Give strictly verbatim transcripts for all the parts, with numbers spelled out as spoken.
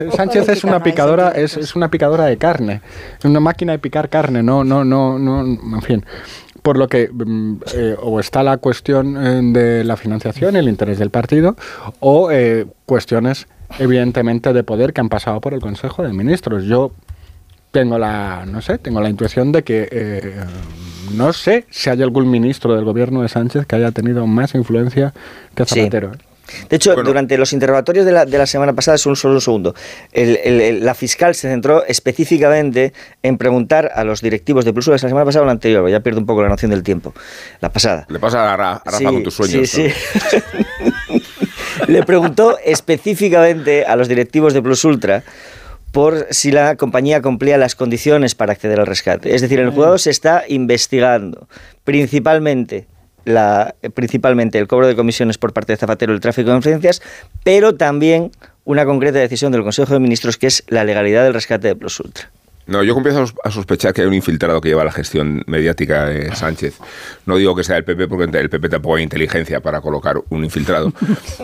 Sánchez es una picadora, es, es una picadora de carne, es una máquina de picar carne, no, no, no, no, en fin. Por lo que eh, o está la cuestión eh, de la financiación, el interés del partido, o eh, cuestiones evidentemente de poder que han pasado por el Consejo de Ministros. Yo tengo la, no sé, tengo la intuición de que eh, no sé si hay algún ministro del gobierno de Sánchez que haya tenido más influencia que Zapatero. Sí. De hecho, bueno, durante los interrogatorios de la, de la semana pasada, solo, solo un segundo, el, el, el, la fiscal se centró específicamente en preguntar a los directivos de Plus Ultra, la semana pasada o la anterior, ya pierdo un poco la noción del tiempo, la pasada. Le pasa a, Ra, a Rafa sí, con tus sueños. Sí, sí. Le preguntó específicamente a los directivos de Plus Ultra por si la compañía cumplía las condiciones para acceder al rescate. Es decir, en el juzgado se está investigando principalmente La, principalmente el cobro de comisiones por parte de Zapatero, el tráfico de influencias, pero también una concreta decisión del Consejo de Ministros que es la legalidad del rescate de Plus Ultra. No, yo empiezo a sospechar que hay un infiltrado que lleva la gestión mediática de Sánchez. No digo que sea el P P, porque el P P tampoco hay inteligencia para colocar un infiltrado,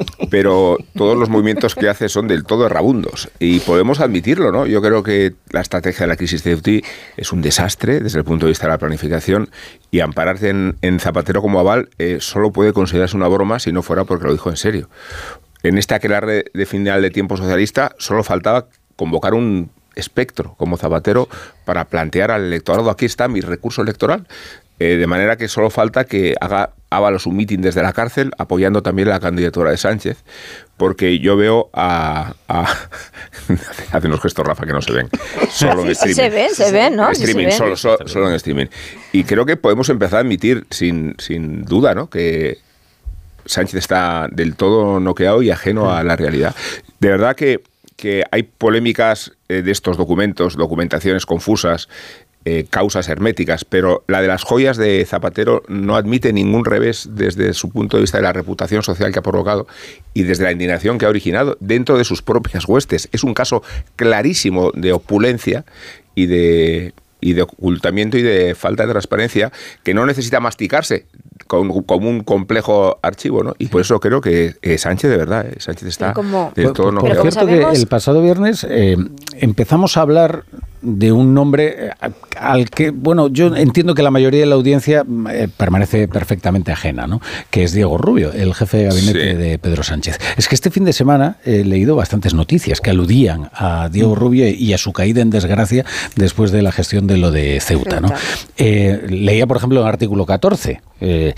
pero todos los movimientos que hace son del todo errabundos y podemos admitirlo, ¿no? Yo creo que la estrategia de la crisis de Ceuta es un desastre desde el punto de vista de la planificación y ampararse en, en Zapatero como aval eh, solo puede considerarse una broma si no fuera porque lo dijo en serio. En este aquelarre de final de tiempo socialista solo faltaba convocar un espectro como Zapatero para plantear al electorado: aquí está mi recurso electoral, eh, de manera que solo falta que haga Ábalos un mitin desde la cárcel apoyando también la candidatura de Sánchez, porque yo veo a, a hace unos gestos, Rafa, que no se ven, solo en streaming. Se ven, se ven, ¿no? En streaming, sí se solo, ven. solo, solo en streaming. Y creo que podemos empezar a admitir sin, sin duda, ¿no?, que Sánchez está del todo noqueado y ajeno a la realidad. De verdad que que hay polémicas eh, de estos documentos, documentaciones confusas, eh, causas herméticas, pero la de las joyas de Zapatero no admite ningún revés desde su punto de vista de la reputación social que ha provocado y desde la indignación que ha originado dentro de sus propias huestes. Es un caso clarísimo de opulencia y de... y de ocultamiento y de falta de transparencia que no necesita masticarse como, como un complejo archivo, ¿no? Y por eso creo que eh, Sánchez, de verdad, eh, Sánchez está como, del todo no. Por cierto, sabemos... que el pasado viernes eh, empezamos a hablar de un nombre al que, bueno, yo entiendo que la mayoría de la audiencia eh, permanece perfectamente ajena, ¿no?, que es Diego Rubio, el jefe de gabinete sí. de Pedro Sánchez. Es que este fin de semana he leído bastantes noticias que aludían a Diego Rubio y a su caída en desgracia después de la gestión de lo de Ceuta, ¿no? Eh, leía, por ejemplo, en el artículo catorce, eh,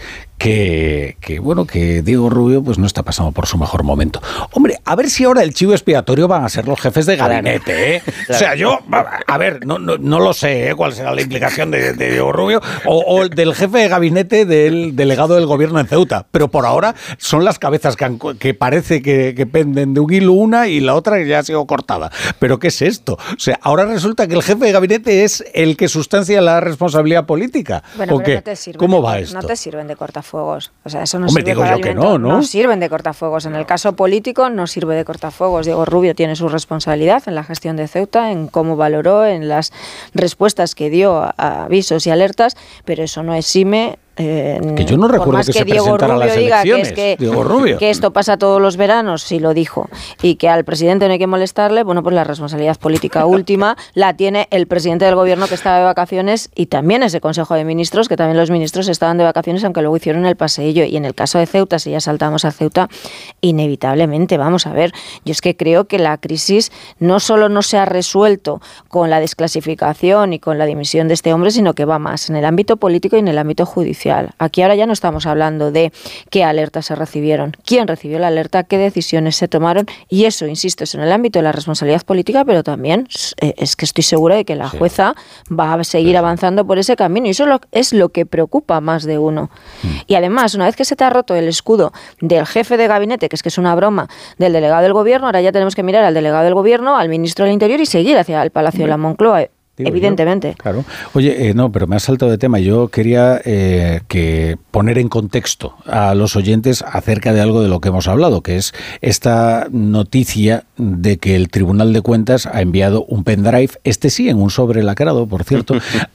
que, que, bueno, que Diego Rubio pues no está pasando por su mejor momento. Hombre, a ver si ahora el chivo expiatorio van a ser los jefes de gabinete, ¿eh? Claro. O sea, yo, a ver, no, no, no lo sé, ¿eh?, cuál será la implicación de, de Diego Rubio o, o del jefe de gabinete del delegado del gobierno en Ceuta, pero por ahora son las cabezas que, han, que parece que, que penden de un hilo una y la otra que ya ha sido cortada. ¿Pero qué es esto? O sea, ahora resulta que el jefe de gabinete es el que sustancia la responsabilidad política. Bueno, ¿o qué? No te sirven ¿Cómo de, va esto? No te sirven de cortafuegos. O sea, eso no Hombre, sirve digo para yo que no, ¿no? No sirven de cortafuegos. En el caso político no sirve de cortafuegos. Diego Rubio tiene su responsabilidad en la gestión de Ceuta, en cómo valoró, en las respuestas que dio a avisos y alertas, pero eso no exime. Eh, que yo no recuerdo que, que se Diego presentara Rubio a las diga elecciones. Que, es que, Diego Rubio. que esto pasa todos los veranos, sí lo dijo, y que al presidente no hay que molestarle, bueno, pues la responsabilidad política última la tiene el presidente del gobierno, que estaba de vacaciones, y también ese Consejo de Ministros, que también los ministros estaban de vacaciones, aunque luego hicieron el paseillo. Y en el caso de Ceuta, si ya saltamos a Ceuta, inevitablemente, vamos a ver, yo es que creo que la crisis no solo no se ha resuelto con la desclasificación y con la dimisión de este hombre, sino que va más en el ámbito político y en el ámbito judicial. Aquí ahora ya no estamos hablando de qué alertas se recibieron, quién recibió la alerta, qué decisiones se tomaron, y eso, insisto, es en el ámbito de la responsabilidad política, pero también es que estoy segura de que la jueza va a seguir avanzando por ese camino, y eso es lo que preocupa a más de uno. Y además, una vez que se te ha roto el escudo del jefe de gabinete, que es que es una broma, del delegado del gobierno, ahora ya tenemos que mirar al delegado del gobierno, al ministro del Interior y seguir hacia el Palacio de la Moncloa. Digo evidentemente. Yo, claro. Oye, eh, no, pero me has saltado de tema. Yo quería eh, que poner en contexto a los oyentes acerca de algo de lo que hemos hablado, que es esta noticia de que el Tribunal de Cuentas ha enviado un pendrive, este sí, en un sobre lacrado, por cierto,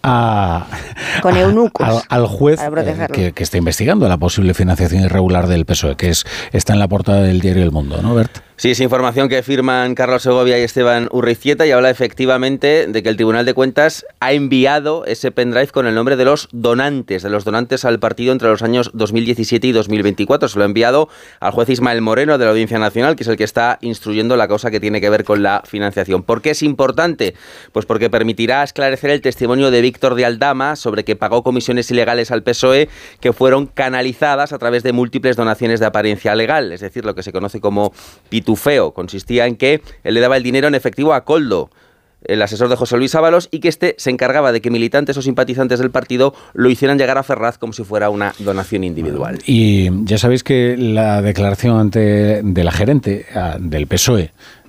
a, con eunucos, a, al juez eh, que, que está investigando la posible financiación irregular del P S O E, que es está en la portada del diario El Mundo, ¿no, Bert? Sí, es información que firman Carlos Segovia y Esteban Urreiztieta y habla efectivamente de que el Tribunal de Cuentas ha enviado ese pendrive con el nombre de los donantes, de los donantes al partido entre los años dos mil diecisiete y dos mil veinticuatro. Se lo ha enviado al juez Ismael Moreno de la Audiencia Nacional, que es el que está instruyendo la causa que tiene que ver con la financiación. ¿Por qué es importante? Pues porque permitirá esclarecer el testimonio de Víctor de Aldama sobre que pagó comisiones ilegales al P S O E que fueron canalizadas a través de múltiples donaciones de apariencia legal, es decir, lo que se conoce como pitufeo. Consistía en que él le daba el dinero en efectivo a Koldo, el asesor de José Luis Ábalos, y que éste se encargaba de que militantes o simpatizantes del partido lo hicieran llegar a Ferraz como si fuera una donación individual. Y ya sabéis que la declaración ante de la gerente del P S O E,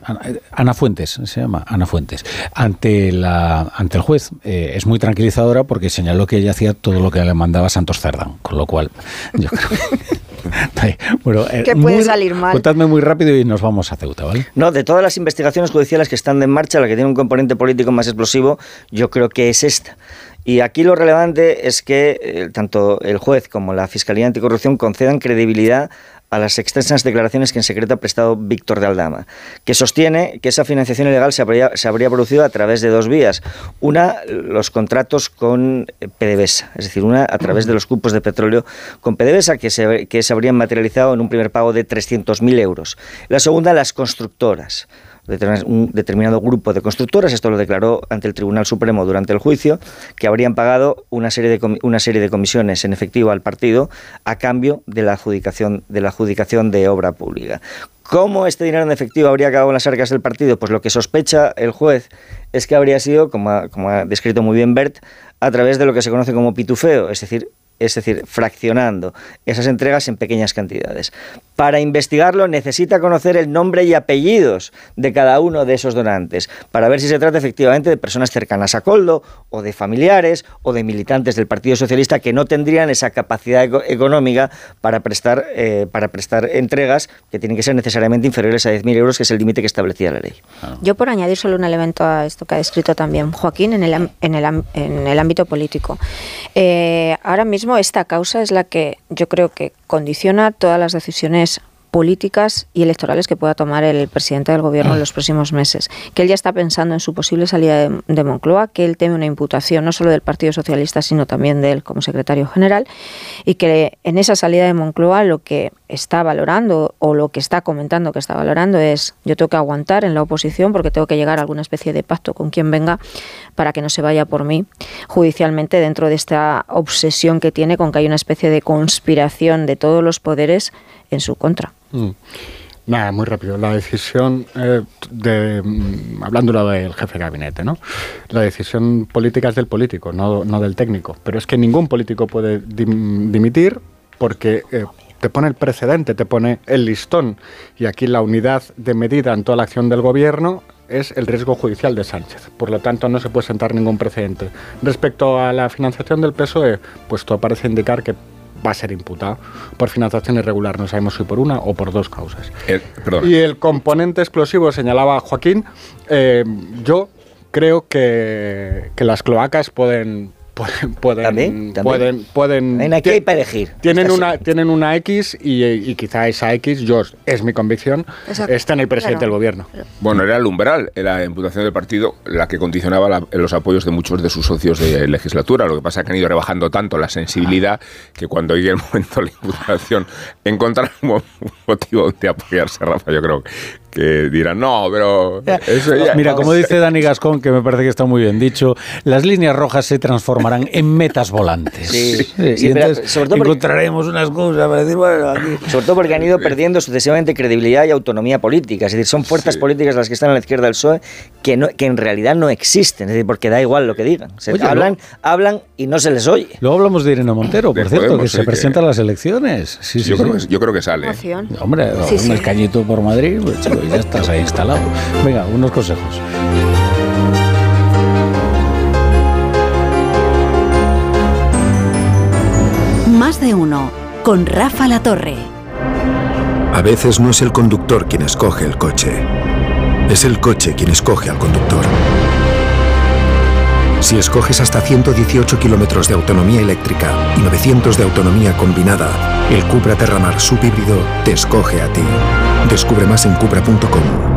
Ana Fuentes, se llama Ana Fuentes, ante la ante el juez, eh, es muy tranquilizadora porque señaló que ella hacía todo lo que le mandaba Santos Cerdán, con lo cual yo creo que... Bueno, eh, ¿Qué puede salir mal? Contadme muy rápido y nos vamos a Ceuta, ¿vale? No, de todas las investigaciones judiciales que están en marcha, la que tiene un componente político más explosivo, yo creo que es esta. Y aquí lo relevante es que eh, tanto el juez como la Fiscalía Anticorrupción concedan credibilidad a las extensas declaraciones que en secreto ha prestado Víctor de Aldama, que sostiene que esa financiación ilegal se habría, se habría producido a través de dos vías. Una, los contratos con PDVSA, es decir, una a través de los cupos de petróleo con PDVSA, que se, que se habrían materializado en un primer pago de trescientos mil euros. La segunda, las constructoras. Un determinado grupo de constructoras, esto lo declaró ante el Tribunal Supremo durante el juicio, que habrían pagado una serie de una serie de comisiones en efectivo al partido a cambio de la adjudicación de la adjudicación de obra pública. ¿Cómo este dinero en efectivo habría acabado en las arcas del partido? Pues lo que sospecha el juez es que habría sido, como ha, como ha descrito muy bien Bert, a través de lo que se conoce como pitufeo, es decir, es decir, fraccionando esas entregas en pequeñas cantidades. Para investigarlo necesita conocer el nombre y apellidos de cada uno de esos donantes, para ver si se trata efectivamente de personas cercanas a Koldo, o de familiares, o de militantes del Partido Socialista que no tendrían esa capacidad eco- económica para prestar, eh, para prestar entregas que tienen que ser necesariamente inferiores a diez mil euros, que es el límite que establecía la ley. Yo, por añadir solo un elemento a esto que ha descrito también Joaquín en el, en el, en el ámbito político. Eh, ahora mismo esta causa es la que yo creo que condiciona todas las decisiones políticas y electorales que pueda tomar el presidente del gobierno en los próximos meses. Que él ya está pensando en su posible salida de, de Moncloa, que él teme una imputación no solo del Partido Socialista, sino también de él como secretario general, y que en esa salida de Moncloa lo que está valorando o lo que está comentando que está valorando es: yo tengo que aguantar en la oposición porque tengo que llegar a alguna especie de pacto con quien venga para que no se vaya por mí judicialmente, dentro de esta obsesión que tiene con que hay una especie de conspiración de todos los poderes en su contra. Mm. Nada, muy rápido. La decisión, eh, de, hablando del jefe de gabinete, ¿no? La decisión política es del político, no, no del técnico. Pero es que ningún político puede dim, dimitir porque eh, te pone el precedente, te pone el listón. Y aquí la unidad de medida en toda la acción del gobierno es el riesgo judicial de Sánchez. Por lo tanto, no se puede sentar ningún precedente. Respecto a la financiación del P S O E, pues todo parece indicar que va a ser imputado por financiación irregular. No sabemos si por una o por dos causas. Eh, perdona. Y el componente explosivo, señalaba Joaquín, eh, yo creo que, que las cloacas pueden... Pueden, pueden, ¿También? ¿También? pueden, pueden Ven, aquí hay para elegir. Tienen Estás- una, tienen una X y, y quizá esa X, yo, es mi convicción, Exacto. está en el presidente Claro. del gobierno. Bueno, era el umbral, era la imputación del partido la que condicionaba la- los apoyos de muchos de sus socios de legislatura. Lo que pasa es que han ido rebajando tanto la sensibilidad que cuando llegue el momento de la imputación encontrarán un mo- un motivo de apoyarse, Rafa. Yo creo que dirán, no, pero... eso ya- Mira, como dice Dani Gascón, que me parece que está muy bien dicho, las líneas rojas se transformarán en metas volantes. Sí, y sí, pero entonces sobre todo porque- encontraremos una excusa para decir, bueno, aquí... Sobre todo porque han ido perdiendo sucesivamente credibilidad y autonomía política. Es decir, son fuerzas Sí. políticas las que están a la izquierda del P S O E que, no, que en realidad no existen. Es decir, porque da igual lo que digan. Se Oye, hablan, hablan y no se les oye. Luego hablamos de Irene Montero, por De cierto, Podemos, que sí, se que- presenta a las elecciones. Sí, sí, yo, creo sí. que, yo creo que sale. Emoción. Hombre, Sí, un sí. escañito por Madrid, pues, chico, y ya estás ahí instalado. Venga, unos consejos. Más de uno, con Rafa Latorre. A veces no es el conductor quien escoge el coche, es el coche quien escoge al conductor. Si escoges hasta ciento dieciocho kilómetros de autonomía eléctrica y novecientos de autonomía combinada, el Cupra Terramar subhíbrido te escoge a ti. Descubre más en cupra punto com.